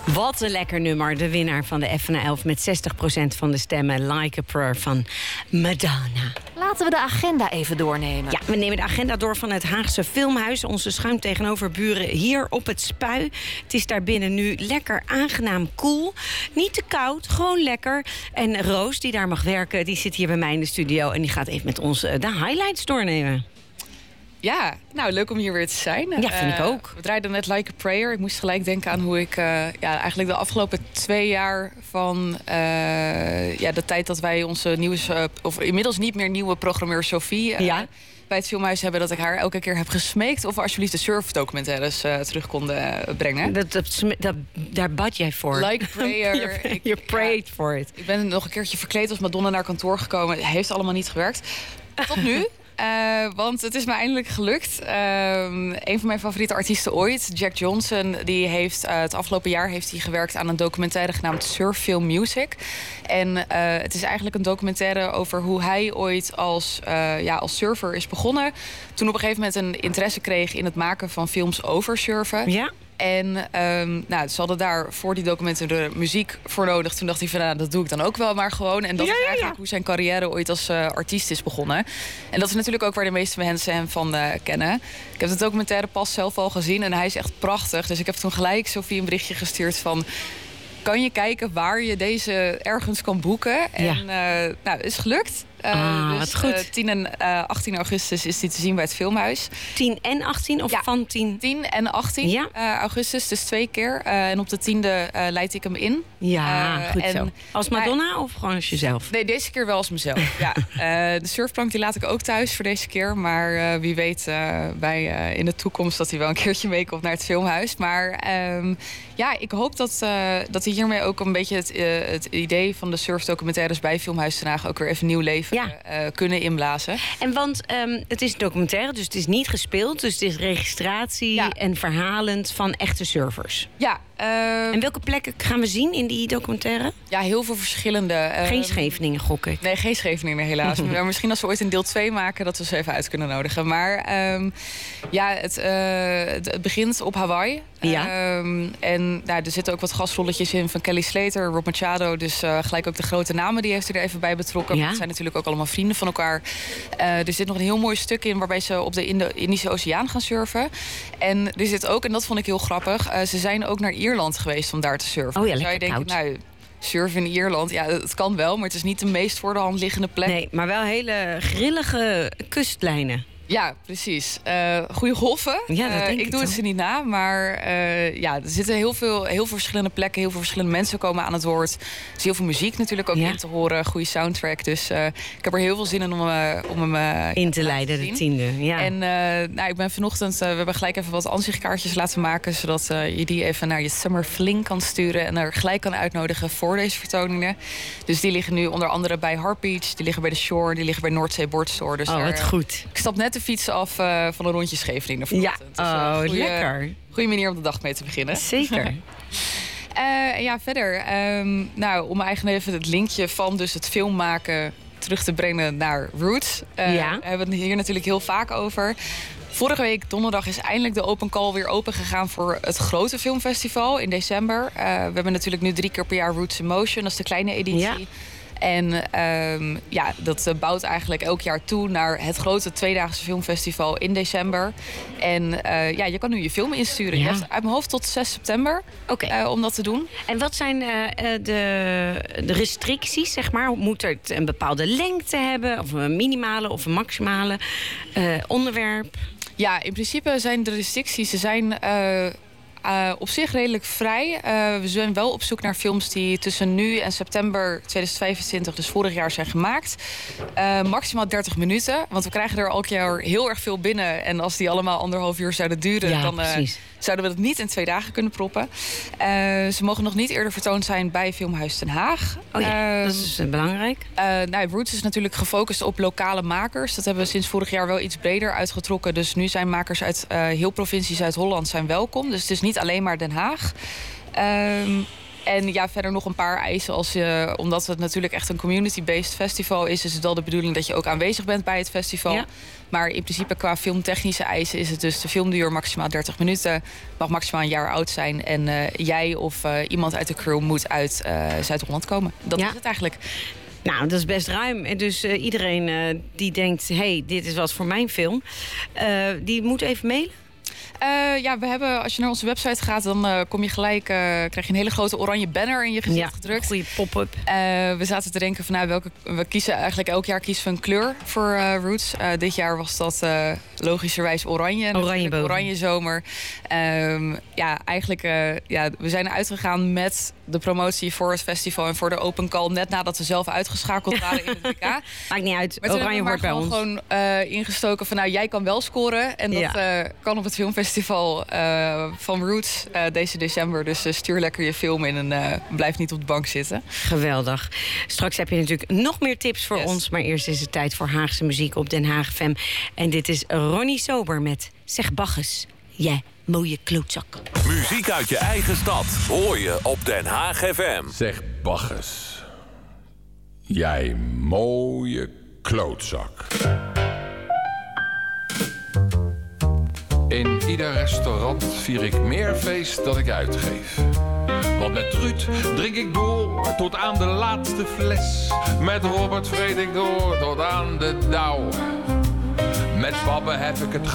Wat een lekker nummer. De winnaar van de F na 11 met 60% van de stemmen. Like a Prayer van Madonna. Laten we de agenda even doornemen. Ja, we nemen de agenda door van het Haagse Filmhuis. Onze schuin tegenover buren hier op het Spui. Het is daar binnen nu lekker aangenaam koel. Niet te koud, gewoon lekker. En Roos, die daar mag werken, die zit hier bij mij in de studio. En die gaat even met ons de highlights doornemen. Ja, nou leuk om hier weer te zijn. Ja, vind ik ook. We draaiden net Like a Prayer. Ik moest gelijk denken aan hoe ik eigenlijk de afgelopen 2 jaar van de tijd dat wij onze nieuwe, of inmiddels niet meer nieuwe programmeur Sophie bij het Filmhuis hebben, dat ik haar elke keer heb gesmeekt of we alsjeblieft de surfdocumentaires terug konden brengen. Daar bad jij voor. Like a Prayer. Je prayed for it. Ik ben nog een keertje verkleed als Madonna naar kantoor gekomen. Het heeft allemaal niet gewerkt. Tot nu. Want het is me eindelijk gelukt. Een van mijn favoriete artiesten ooit, Jack Johnson, die heeft het afgelopen jaar gewerkt aan een documentaire genaamd Surf Film Music. En het is eigenlijk een documentaire over hoe hij ooit als surfer is begonnen. Toen op een gegeven moment een interesse kreeg in het maken van films over surfen. Ja. En ze hadden daar voor die documenten de muziek voor nodig. Toen dacht hij van, dat doe ik dan ook wel maar gewoon. En dat is eigenlijk hoe zijn carrière ooit als artiest is begonnen. En dat is natuurlijk ook waar de meeste mensen hem van kennen. Ik heb de documentaire pas zelf al gezien en hij is echt prachtig. Dus ik heb toen gelijk Sophie een berichtje gestuurd van, kan je kijken waar je deze ergens kan boeken? En het is gelukt. Wat goed. 10 en 18 augustus is die te zien bij het Filmhuis. 10 en 18 of van 10? 10 en 18 augustus, dus 2 keer. En op de 10e leid ik hem in. Ja, goed zo. Als Madonna of gewoon als jezelf? Nee, deze keer wel als mezelf. De surfplank die laat ik ook thuis voor deze keer. Maar wie weet in de toekomst dat hij wel een keertje meekomt naar het Filmhuis. Maar ik hoop dat hij hiermee ook een beetje het idee van de surfdocumentaires bij Filmhuis Den Haag ook weer even nieuw leven kunnen inblazen. En want het is een documentaire, dus het is niet gespeeld. Dus het is registratie en verhalend van echte surfers. Ja. En welke plekken gaan we zien in die documentaire? Ja, heel veel verschillende. Geen Scheveningen, gok ik. Nee, geen Scheveningen helaas. Maar misschien als we ooit een deel 2 maken, dat we ze even uit kunnen nodigen. Maar het begint op Hawaii. En er zitten ook wat gastrolletjes in van Kelly Slater, Rob Machado. Dus gelijk ook de grote namen, die heeft er even bij betrokken. Het zijn natuurlijk ook allemaal vrienden van elkaar. Er zit nog een heel mooi stuk in waarbij ze op de Indische Oceaan gaan surfen. En er zit ook, en dat vond ik heel grappig, ze zijn ook naar Ierland geweest om daar te surfen. Oh ja, zou je denken, surfen in Ierland, het kan wel, maar het is niet de meest voor de hand liggende plek. Nee, maar wel hele grillige kustlijnen. Ja, precies. Goede golven. Ja, dat denk ik doe het ze niet na, maar er zitten heel veel verschillende plekken, heel veel verschillende mensen komen aan het woord. Er is heel veel muziek natuurlijk ook in te horen, goede soundtrack. Dus ik heb er heel veel zin in om hem in te leiden, de 10e. Ja. En ik ben vanochtend, we hebben gelijk even wat ansichtkaartjes laten maken, zodat je die even naar je Summer Fling kan sturen en er gelijk kan uitnodigen voor deze vertoningen. Dus die liggen nu onder andere bij Harp Beach, die liggen bij de Shore, die liggen bij Noordzee Boardstore. Dus wat goed. Ik stap net de fiets af van een rondje Scheveningen vanochtend. Lekker. Goeie manier om de dag mee te beginnen. Zeker. Verder. Om eigenlijk even het linkje van dus het filmmaken terug te brengen naar Roots. We hebben het hier natuurlijk heel vaak over. Vorige week donderdag is eindelijk de open call weer open gegaan voor het grote filmfestival in december. We hebben natuurlijk nu 3 keer per jaar Roots in Motion. Dat is de kleine editie. Ja. En dat bouwt eigenlijk elk jaar toe naar het grote 2-daagse filmfestival in december. En je kan nu je film insturen. Je hebt uit mijn hoofd tot 6 september om dat te doen. En wat zijn de restricties, zeg maar? Moet het een bepaalde lengte hebben? Of een minimale of een maximale onderwerp? Ja, in principe zijn de restricties, ze zijn op zich redelijk vrij. We zijn wel op zoek naar films die tussen nu en september 2025, dus vorig jaar, zijn gemaakt. Maximaal 30 minuten, want we krijgen er elk jaar heel erg veel binnen. En als die allemaal 1,5 uur zouden duren, dan zouden we dat niet in 2 dagen kunnen proppen. Ze mogen nog niet eerder vertoond zijn bij Filmhuis Den Haag. Dat is belangrijk. Roots is natuurlijk gefocust op lokale makers. Dat hebben we sinds vorig jaar wel iets breder uitgetrokken. Dus nu zijn makers uit heel provincie Zuid-Holland zijn welkom. Dus het is niet alleen maar Den Haag. En ja, verder nog een paar eisen. Omdat het natuurlijk echt een community-based festival is het wel de bedoeling dat je ook aanwezig bent bij het festival. Ja. Maar in principe qua filmtechnische eisen is het dus de filmduur maximaal 30 minuten. Mag maximaal een jaar oud zijn. En jij of iemand uit de crew moet uit Zuid-Holland komen. Dat is het eigenlijk. Nou, dat is best ruim. En dus iedereen die denkt, hey, dit is wat voor mijn film, die moet even mailen. We hebben, als je naar onze website gaat, dan kom je gelijk, krijg je een hele grote oranje banner in je gezicht gedrukt. Goede pop-up. We zaten te denken van we kiezen eigenlijk elk jaar kiezen we een kleur voor Roots. Dit jaar was dat logischerwijs oranje. Oranje zomer. We zijn uitgegaan met de promotie voor het festival en voor de open call net nadat we zelf uitgeschakeld waren in het WK. Maakt niet uit, maar oranje hoort bij ons. Gewoon ingestoken van jij kan wel scoren en dat kan op het filmfestival van Roots deze december. Dus stuur lekker je film in en blijf niet op de bank zitten. Geweldig. Straks heb je natuurlijk nog meer tips voor ons, maar eerst is het tijd voor Haagse muziek op Den Haag FM. En dit is Ronnie Sober met Zeg Bagges, jij mooie klootzak. Muziek uit je eigen stad hoor je op Den Haag FM. Zeg Bagges, jij mooie klootzak. In ieder restaurant vier ik meer feest dan ik uitgeef. Want met Ruud drink ik door tot aan de laatste fles. Met Robert vreet ik door tot aan de dauw. Met Babbe heb ik het